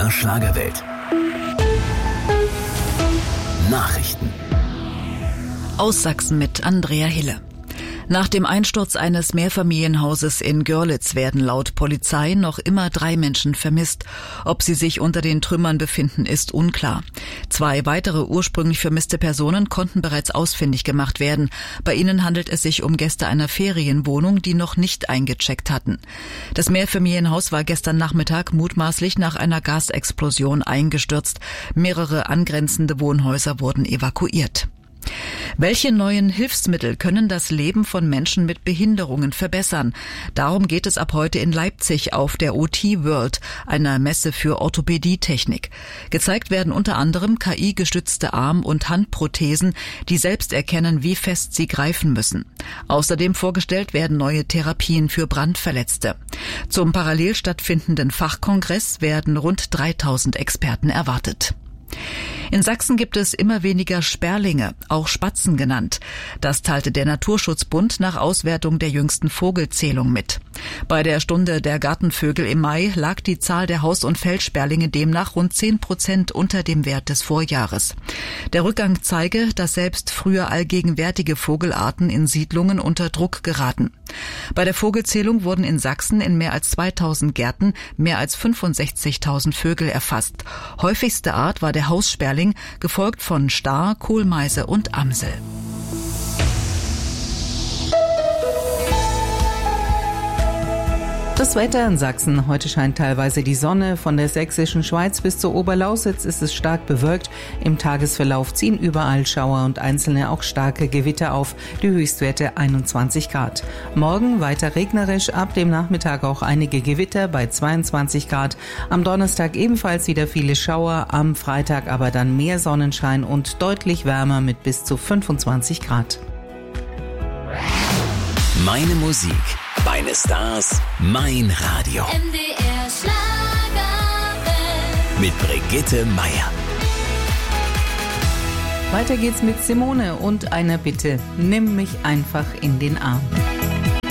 MDR Schlagerwelt. Nachrichten. Aus Sachsen mit Andrea Hille. Nach dem Einsturz eines Mehrfamilienhauses in Görlitz werden laut Polizei noch immer 3 Menschen vermisst. Ob sie sich unter den Trümmern befinden, ist unklar. 2 weitere ursprünglich vermisste Personen konnten bereits ausfindig gemacht werden. Bei ihnen handelt es sich um Gäste einer Ferienwohnung, die noch nicht eingecheckt hatten. Das Mehrfamilienhaus war gestern Nachmittag mutmaßlich nach einer Gasexplosion eingestürzt. Mehrere angrenzende Wohnhäuser wurden evakuiert. Welche neuen Hilfsmittel können das Leben von Menschen mit Behinderungen verbessern? Darum geht es ab heute in Leipzig auf der OT World, einer Messe für Orthopädietechnik. Gezeigt werden unter anderem KI-gestützte Arm- und Handprothesen, die selbst erkennen, wie fest sie greifen müssen. Außerdem vorgestellt werden neue Therapien für Brandverletzte. Zum parallel stattfindenden Fachkongress werden rund 3000 Experten erwartet. In Sachsen gibt es immer weniger Sperlinge, auch Spatzen genannt. Das teilte der Naturschutzbund nach Auswertung der jüngsten Vogelzählung mit. Bei der Stunde der Gartenvögel im Mai lag die Zahl der Haus- und Feldsperlinge demnach rund 10% unter dem Wert des Vorjahres. Der Rückgang zeige, dass selbst früher allgegenwärtige Vogelarten in Siedlungen unter Druck geraten. Bei der Vogelzählung wurden in Sachsen in mehr als 2000 Gärten mehr als 65.000 Vögel erfasst. Häufigste Art war der Haussperling, gefolgt von Star, Kohlmeise und Amsel. Das Wetter in Sachsen. Heute scheint teilweise die Sonne. Von der sächsischen Schweiz bis zur Oberlausitz ist es stark bewölkt. Im Tagesverlauf ziehen überall Schauer und einzelne auch starke Gewitter auf. Die Höchstwerte 21 Grad. Morgen weiter regnerisch, ab dem Nachmittag auch einige Gewitter bei 22 Grad. Am Donnerstag ebenfalls wieder viele Schauer, am Freitag aber dann mehr Sonnenschein und deutlich wärmer mit bis zu 25 Grad. Meine Musik, meine Stars, mein Radio. MDR Schlagerwelt. Mit Brigitte Meier. Weiter geht's mit Simone und einer Bitte. Nimm mich einfach in den Arm.